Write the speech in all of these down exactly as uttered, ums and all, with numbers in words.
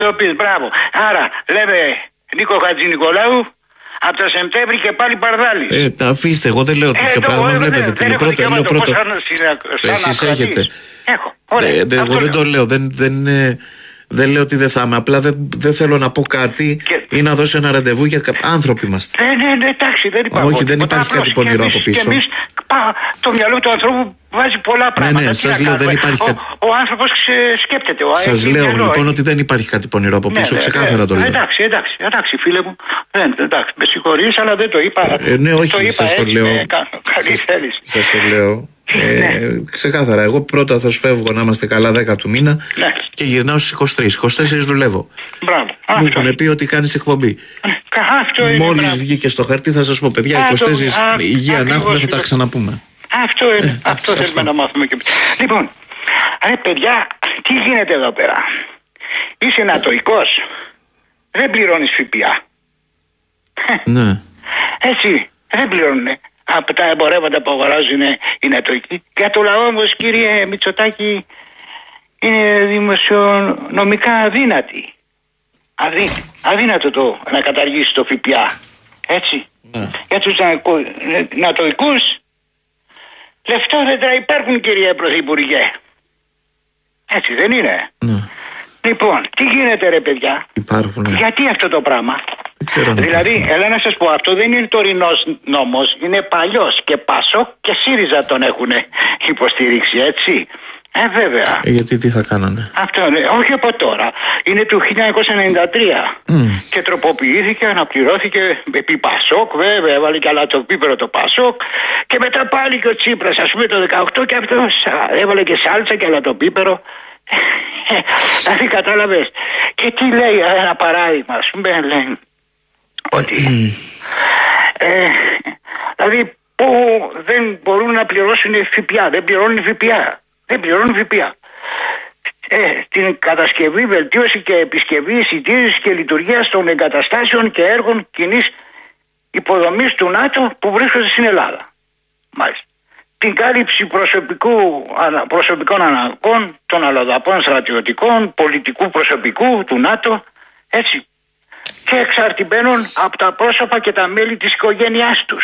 Το πεις, μπράβο. Άρα, λέμε Νίκο Χατζηνικολάου, από το Σεπτέμβρη και πάλι Παρδάλη. Ε, τα αφήστε, εγώ δεν λέω τέτοιο ε, πράγμα. Εγώ, βλέπετε, δεν, δεν πρώτα, λέω πρώτα. Εσείς έχετε. Έχω. Ωραία. Ε, δε, εγώ δεν το λέω. Δεν, δεν, ε, δεν λέω ότι δεν θα είμαι. Απλά δεν, δεν θέλω να πω κάτι και... ή να δώσω ένα ραντεβού για κα... άνθρωποι είμαστε. Ναι, ναι, ναι, εντάξει, δεν υπάρχει. Όχι, δεν υπάρχει κάτι πονηρό από πίσω. Και εμείς, πά, το μυαλό του ανθρώπου βάζει πολλά πράγματα. Ναι, ναι, σας λέω, δεν υπάρχει ο, κάτι. Ο, ο άνθρωπος σκέπτεται. Σας λέω μυαλό, λοιπόν έχει... ότι δεν υπάρχει κάτι πονηρό από πίσω. Ναι, ξεκάθαρα ναι, το λέω. Εντάξει, εντάξει, εντάξει, φίλε μου. Δεν, εντάξει, με συγχωρείς, αλλά δεν το είπα. Ε, ναι, όχι, σας το λέω. Καλή θέληση. Σας το λέω. Ε, ναι. Ξεκάθαρα, εγώ πρώτα θα φεύγω να είμαστε καλά δέκα του μήνα ναι. και γυρνάω στις είκοσι τρεις. είκοσι τέσσερα δουλεύω. Μπράβο. Μου έχουν πει ότι κάνεις εκπομπή. Μόλις βγήκε στο χαρτί θα σας πω, παιδιά, α, είκοσι τέσσερα το, υγεία α, να έχουμε, θα τα ξαναπούμε. Αυτό είναι. Ε, αυτό θέλουμε αυτό. να μάθουμε και λοιπόν, ρε παιδιά, τι γίνεται εδώ πέρα. Είσαι νατοικός. Δεν πληρώνεις ΦΠΑ. Ναι. Έτσι, δεν πληρώνουνε. Από τα εμπορεύματα που αγοράζουν οι νατοικοί. Για το λαό όμως, κύριε Μητσοτάκη, είναι δημοσιονομικά αδύνατη. Αδύ, αδύνατο το να καταργήσει το ΦΠΑ. Έτσι. Ναι. Για τους νατοικούς λεφτά δεν τα υπάρχουν, κύριε Πρωθυπουργέ. Έτσι δεν είναι. Ναι. Λοιπόν, τι γίνεται ρε παιδιά. Υπάρχουν. Ναι. Γιατί αυτό το πράγμα. Δηλαδή, έλα να σας πω, αυτό δεν είναι τωρινός νόμος, είναι παλιός και Πασόκ και ΣΥΡΙΖΑ τον έχουν υποστηρίξει, έτσι. Ε, βέβαια. Ε, γιατί τι θα κάνανε. Αυτό είναι, όχι από τώρα. Είναι του χίλια εννιακόσια ενενήντα τρία. Mm. Και τροποποιήθηκε, αναπληρώθηκε επί Πασόκ, βέβαια, έβαλε και αλατοπίπερο το Πασόκ. Και μετά πάλι και ο Τσίπρας, ας πούμε το δεκαοκτώ, και αυτό έβαλε και σάλτσα και αλατοπίπερο. Δηλαδή, κατάλαβες. Και τι λέει, ένα παράδειγμα, ας πούμε, λέει. Ότι ε, δηλαδή που δεν μπορούν να πληρώσουν ΦΠΑ, δεν πληρώνουν ΦΠΑ, δεν πληρώνουν ΦΠΑ. Ε, την κατασκευή, βελτίωση και επισκευή, συντήρηση και λειτουργία των εγκαταστάσεων και έργων κοινής υποδομής του ΝΑΤΟ που βρίσκονται στην Ελλάδα. Μάλιστα. Την κάλυψη προσωπικού, προσωπικών αναγκών των αλλοδαπών στρατιωτικών, πολιτικού προσωπικού του ΝΑΤΟ, έτσι. Και εξαρτημένων από τα πρόσωπα και τα μέλη της οικογένειάς τους.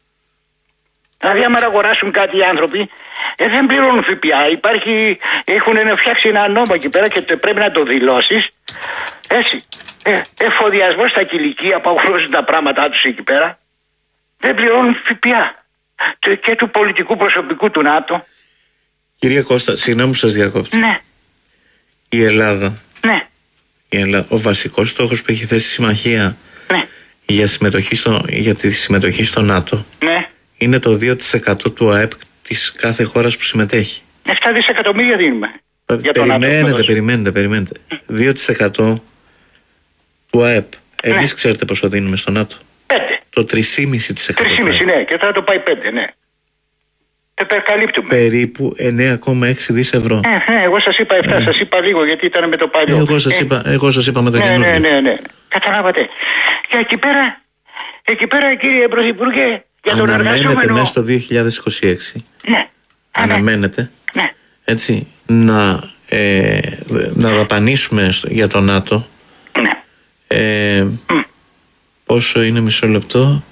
Δηλαδή, άμα αγοράσουν κάτι οι άνθρωποι, ε, δεν πληρώνουν ΦΠΑ. Υπάρχει, έχουν φτιάξει ένα νόμο εκεί πέρα και πρέπει να το δηλώσεις. Έτσι. Ε, εφοδιασμό στα κηλικία που αγοράζουν τα πράγματά τους εκεί πέρα. Δεν πληρώνουν ΦΠΑ. Και, και του πολιτικού προσωπικού του ΝΑΤΟ. Κυρία Κώστα, συγγνώμη που σας διακόπτω. Ναι. Η Ελλάδα. Ναι. Ο βασικός στόχος που έχει θέσει η Συμμαχία ναι. για, συμμετοχή στο, για τη συμμετοχή στο ΝΑΤΟ ναι. είναι το δύο τοις εκατό του ΑΕΠ της κάθε χώρας που συμμετέχει. επτά δισεκατομμύρια δίνουμε. Για περιμένετε, ΝΑΤΟ, περιμένετε, περιμένετε. δύο τοις εκατό του ΑΕΠ. Εμείς ναι. ξέρετε πόσο δίνουμε στο ΝΑΤΟ. πέντε. Το τρία κόμμα πέντε τοις εκατό. τρία κόμμα πέντε ναι, και θα το πάει πέντε, ναι. Επερκαλύπτουμε. Περίπου εννέα κόμμα έξι δισεκατομμύρια ευρώ. Ε, ναι, εγώ σας είπα επτά, ε. σας είπα λίγο γιατί ήταν με το παλιό. Εγώ σας, ε. είπα, εγώ σας είπα με το ναι, καινούργιο. Ναι, ναι, ναι. Καταλάβατε. Και εκεί πέρα, εκεί πέρα κύριε Πρωθυπουργέ, για τον εργαζόμενο. Αναμένεται μέσα στο δύο χιλιάδες είκοσι έξι. Ναι. Αναμένεται. Ναι. Έτσι, να, ε, να δαπανίσουμε στο, για το ΝΑΤΟ. Ναι. Ε, mm. Πόσο είναι, μισό λεπτό.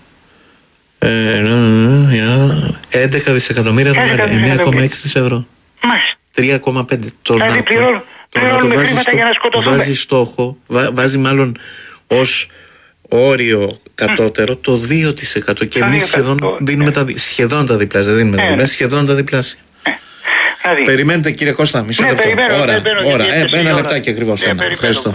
Ε, έντεκα δισεκατομμύρια δολάρια, εννέα κόμμα έξι δισεκατομμύρια ευρώ. τρία κόμμα πέντε. Το δηλαδή ΝΑΤΟ, πληρώνουμε, το ΝΑΤΟ βάζει, στο, για να σκοτωθούμε. βάζει στόχο, βά, βάζει μάλλον ως όριο κατώτερο mm. το δύο τοις εκατό και εμείς σχεδόν, oh, δίνουμε yeah. τα, σχεδόν τα διπλάσια. Δίνουμε yeah. τα διπλάσια, σχεδόν τα διπλάσια. Yeah. Δηλαδή. Περιμένετε κύριε Κώστα, μισό ναι, λεπτό. Περιμένω, ώρα, περιμένω, ώρα. Ε, ένα λεπτάκι ακριβώς. Ναι, ευχαριστώ.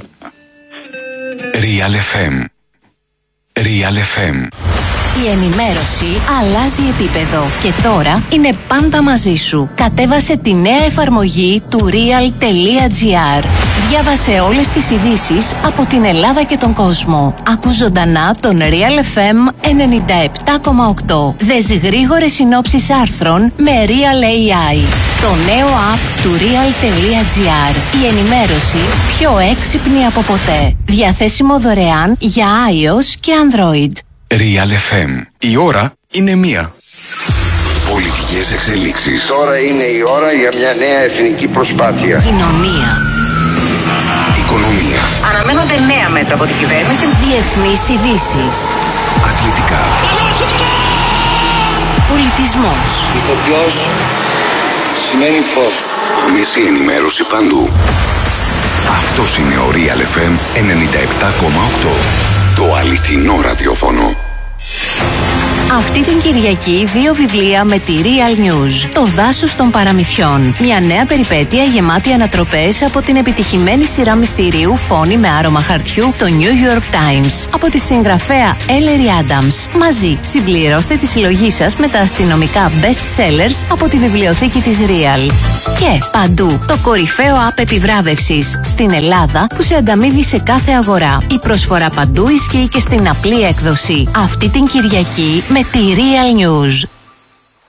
Real εφ εμ. Real εφ εμ. Η ενημέρωση αλλάζει επίπεδο και τώρα είναι πάντα μαζί σου. Κατέβασε τη νέα εφαρμογή του real.gr. Διάβασε όλες τις ειδήσεις από την Ελλάδα και τον κόσμο. Ακού ζωντανά τον Real εφ εμ ενενήντα επτά κόμμα οκτώ. Δες γρήγορες συνόψεις άρθρων με Real έι άι. Το νέο app του real.gr. Η ενημέρωση πιο έξυπνη από ποτέ. Διαθέσιμο δωρεάν για iOS και Android. Real εφ εμ. Η ώρα είναι μία. Πολιτικές εξελίξεις. Τώρα είναι η ώρα για μια νέα εθνική προσπάθεια. Κοινωνία. Οικονομία. Αναμένονται νέα μέτρα από την κυβέρνηση. Διεθνείς ειδήσεις. Αθλητικά. Πολιτισμός. Ηθοποιός σημαίνει φως. Άμεση ενημέρωση παντού. Αυτός είναι ο Real εφ εμ ενενήντα επτά κόμμα οκτώ. Το αληθινό ραδιόφωνο. Αυτή την Κυριακή δύο βιβλία με τη Real News. Το δάσος των παραμυθιών. Μια νέα περιπέτεια γεμάτη ανατροπές από την επιτυχημένη σειρά μυστηρίου Φόνη με άρωμα χαρτιού, το New York Times. Από τη συγγραφέα Ellery Adams. Μαζί συμπληρώστε τη συλλογή σας με τα αστυνομικά best sellers από τη βιβλιοθήκη της Real. Και παντού το κορυφαίο app επιβράβευσης στην Ελλάδα που σε ανταμείβει σε κάθε αγορά. Η προσφορά παντού ισχύει και στην απλή έκδοση. Αυτή την Κυριακή με τη Real News.